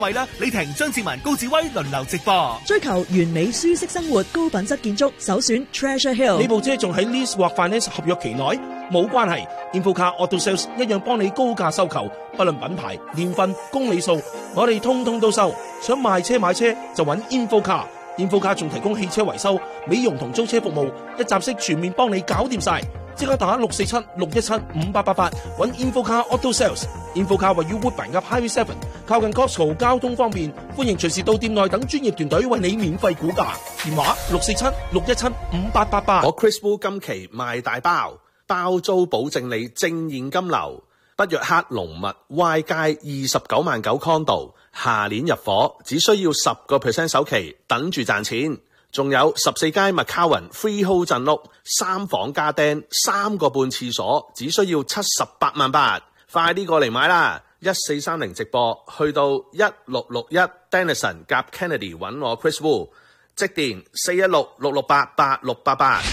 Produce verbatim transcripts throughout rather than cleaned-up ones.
為啦，李婷、張志文、高志威輪流直播。 追求完美舒適生活，高品質建築，首選 Treasure Hill。 呢部車仲喺 lease 或 finance 合約期內，冇關係。Infocar Auto Sales 一樣幫你高價收購，不論品牌、年份、公里數，我哋通通都收。想賣車買車就揾 Infocar。Infocar 仲提供汽車維修、美容同租車服務，一站式全面幫你搞掂晒。即刻打六四七六一七五八八八揾 Infocar Auto Sales。Infocar 位於 Woodbine 嘅 Highway Seven， 靠近 Costco， 交通方便，歡迎隨時到店內等專業團隊為你免費估價。電話六四七六一七五八八八。 我 Chris Wu 今期賣大包，包租保證你正現金流。北約克龍物 Y 街二十九萬九 condo， 下年入伙，只需要十個 percent 首期，等住賺錢。仲有十四街 McCowan Freehold 鎮屋，三房加釘，三個半廁所，只需要七十八萬八，快啲過嚟買啦！一四三零直播，去到一六六一 Denison 夾 Kennedy 揾我 Chris Wu， 即電四一六六六八八六八八。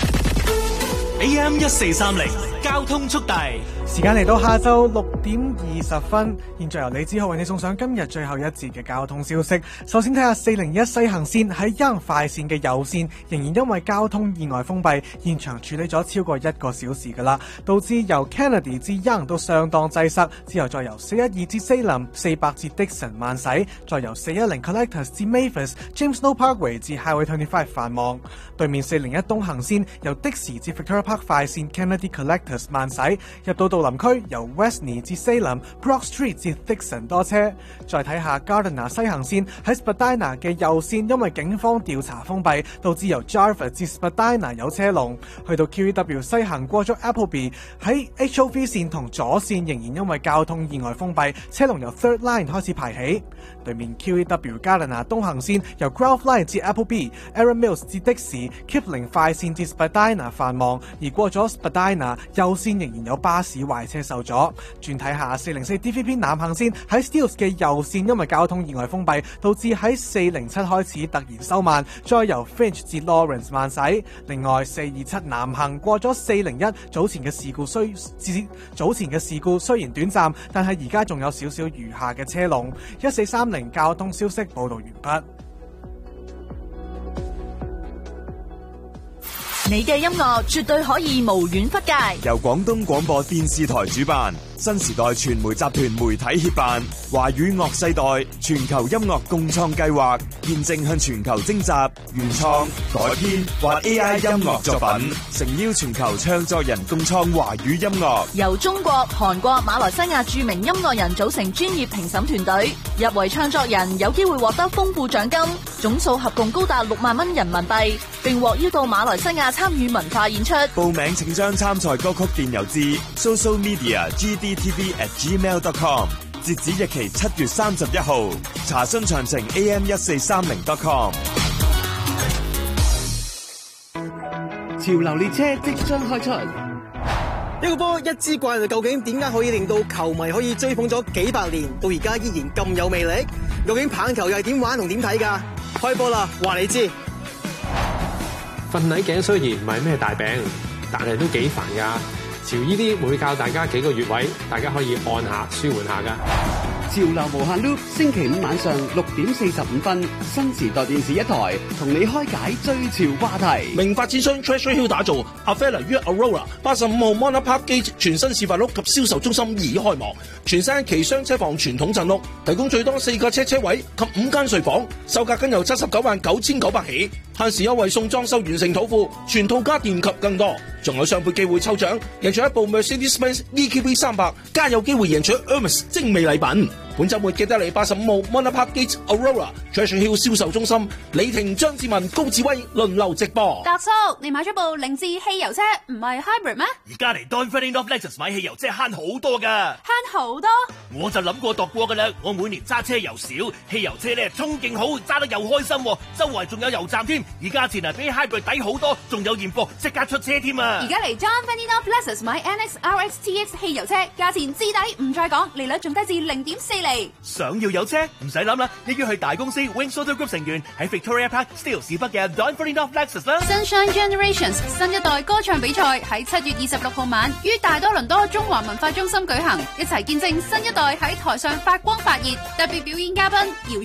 A M 一四三零交通速遞， 時間嚟到下晝六點二十分，現在由李子浩為你送上今日最後一節嘅交通消息。首先睇下四零一西行線喺 Yonge 快線嘅右線，仍然因為交通意外封閉，現場處理咗超過一個小時噶啦，導致由 Kennedy 至 Yonge 都相當擠塞。之後再由四一二至 Salem 四百至 Dixon 慢駛，再由四一零 Collectors 至 Mavis、James No Parkway 至 Highway 二十五繁忙。對面四零一東行線由的士至 Victoria Park 快線 Kennedy Collectors 慢駛，入到杜林區由 Westney 至 Salem、Brock Street 至 Dixon 多車。再睇下 Gardiner 西行線喺 Spadina 嘅右線，因為警方調查封閉，導致由 Jarvis 至 Spadina 有車龍。去到 Q E W 西行過咗 Appleby 喺 H O V 線同左線仍然因為交通意外封閉，車龍由 Third Line 開始排起。對面 Q E W Gardiner 東行線由 Grove Line 至 Appleby、Aaron Mills 至的士、Kipling 快線至 Spadina 繁忙，而過咗 Spadina 右線仍然有巴士壞車受阻。轉睇下四零四 D V P 南行線喺 Steeles 嘅右線因為交通意外封閉，導致喺四零七開始突然收慢，再由 Finch 至 Lawrence 慢駛。另外四二七南行過咗四零一，早前嘅事故雖早前嘅事故雖然短暫，但係而家仲有少少餘下嘅車龍。一四三零交通消息報道完畢。 你嘅音樂絕對可以無遠弗屆， 由廣東廣播電視台主辦，新時代傳媒集團媒體協辦，華語樂世代全球音樂共創計劃，現正向全球徵集原創、改編或 A I 音樂作品，誠邀全球唱作人共創華語音樂。 由中國、韓國、馬來西亞著名音樂人組成專業評審團隊，入圍創作人有機會獲得豐富獎金，總數合共高達六萬蚊人民幣，並獲邀到馬來西亞參與文化演出。 報名請將參賽歌曲電郵至 social media g d t v at gmail dot com， 截止日期七月三十一號。查詢詳情 a m 一四三零 dot com。 潮流列車即將開出，一個波一支怪，究竟點解可以令到球迷可以追捧咗幾百年，到而家依然咁有魅力？究竟棒球又係點玩同點睇㗎？開波啦，話你知。 瞓捩頸雖然唔係咩大病，但係都幾煩㗎。潮依啲會教大家幾個穴位，大家可以按下舒緩下㗎。 潮流無限 loop， 星期五晚上六點四十五分，新時代電視一台同你開解最潮話題。 明發展商 Treasure Hill 打造 Avella 於 Aurora 八十五號 Mona Park Gate 全新示範屋及銷售中心已開幕，全新一期雙車房傳統鎮屋，提供最多四個車車位及五間睡房，售價僅由七十九萬九千九百起，限時優惠送裝修完成土庫，全套家電及更多，仲有雙倍機會抽獎，贏取一部 Mercedes-Benz E Q B 三百，加有機會贏取 Hermes 精美禮品。本週末記得嚟八十五號 Mona Park Gate Aurora Treasure Hill 銷售中心，李婷、張志文、高志威輪流直播。 達叔，你買咗部凌志汽油車，唔係 hybrid 咩？ 而家嚟 Donford North Lexus 買汽油車慳好多噶， 慳好多？ 我就諗過度過噶啦，我每年揸車又少，汽油車咧衝勁好，揸得又開心，周圍仲有油站添，而價錢啊比 hybrid 抵好多，仲有現貨即刻出車添啊！ 而家嚟 Donford North Lexus 買 N X R X T X 汽油車，價錢至抵唔再講，利率仲低至零點四厘。 想要有車唔使諗啦，一於去大公司 Wings Auto Group 成員喺 Victoria Park Steeles 市北嘅 Donford North Lexus 啦。 Sunshine Generations 新一代歌唱比賽喺七月二十六號晚於大多倫多中華文化中心舉行，一齊見證新一代喺台上發光發熱，特別表演嘉賓姚